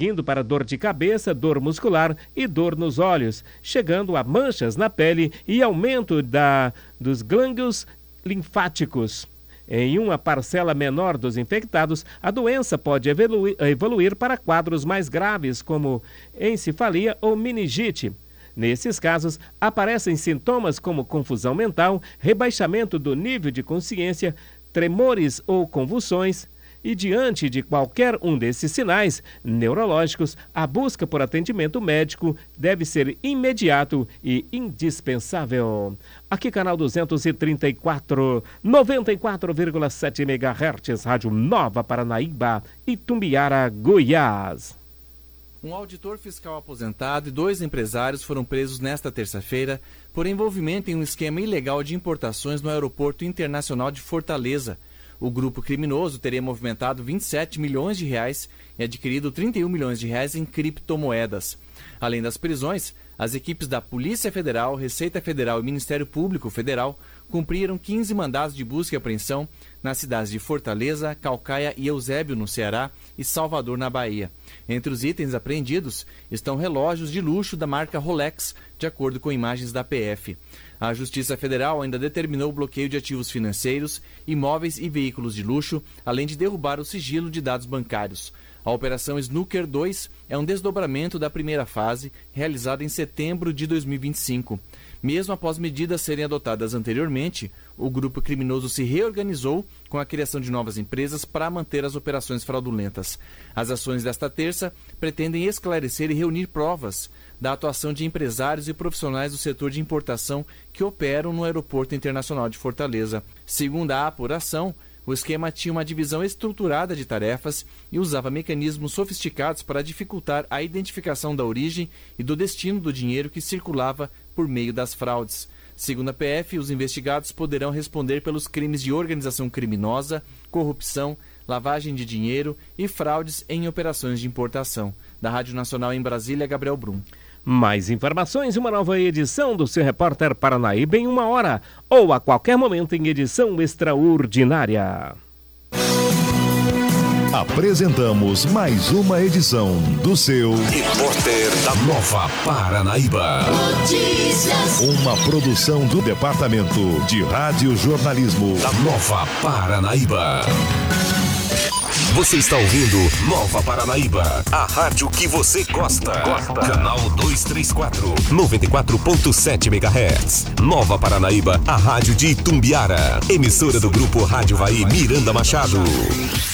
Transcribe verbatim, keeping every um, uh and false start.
seguindo para dor de cabeça, dor muscular e dor nos olhos, chegando a manchas na pele e aumento da, dos glândulos linfáticos. Em uma parcela menor dos infectados, a doença pode evoluir, evoluir para quadros mais graves, como encefalia ou meningite. Nesses casos, aparecem sintomas como confusão mental, rebaixamento do nível de consciência, tremores ou convulsões. E diante de qualquer um desses sinais neurológicos, a busca por atendimento médico deve ser imediato e indispensável. Aqui, canal duzentos e trinta e quatro, noventa e quatro vírgula sete megahertz, Rádio Nova Paranaíba, Itumbiara, Goiás. Um auditor fiscal aposentado e dois empresários foram presos nesta terça-feira por envolvimento em um esquema ilegal de importações no Aeroporto Internacional de Fortaleza. O grupo criminoso teria movimentado vinte e sete milhões de reais e adquirido trinta e um milhões de reais em criptomoedas. Além das prisões, as equipes da Polícia Federal, Receita Federal e Ministério Público Federal cumpriram quinze mandados de busca e apreensão nas cidades de Fortaleza, Caucaia e Eusébio, no Ceará, e Salvador, na Bahia. Entre os itens apreendidos estão relógios de luxo da marca Rolex, de acordo com imagens da P F. A Justiça Federal ainda determinou o bloqueio de ativos financeiros, imóveis e veículos de luxo, além de derrubar o sigilo de dados bancários. A Operação Snooker dois é um desdobramento da primeira fase, realizada em setembro de dois mil e vinte e cinco. Mesmo após medidas serem adotadas anteriormente, o grupo criminoso se reorganizou com a criação de novas empresas para manter as operações fraudulentas. As ações desta terça pretendem esclarecer e reunir provas da atuação de empresários e profissionais do setor de importação que operam no Aeroporto Internacional de Fortaleza. Segundo a apuração, o esquema tinha uma divisão estruturada de tarefas e usava mecanismos sofisticados para dificultar a identificação da origem e do destino do dinheiro que circulava por meio das fraudes. Segundo a P F, os investigados poderão responder pelos crimes de organização criminosa, corrupção, lavagem de dinheiro e fraudes em operações de importação. Da Rádio Nacional em Brasília, Gabriel Brum. Mais informações, uma nova edição do seu Repórter Paranaíba em uma hora ou a qualquer momento em edição extraordinária. Apresentamos mais uma edição do seu Repórter da Nova Paranaíba. Notícias. Uma produção do Departamento de Rádio Jornalismo da Nova Paranaíba. Você está ouvindo Nova Paranaíba, a rádio que você gosta. gosta. Canal duzentos e trinta e quatro, noventa e quatro ponto sete megahertz. Nova Paranaíba, a rádio de Itumbiara. Emissora do Grupo Rádio Vai Miranda Machado.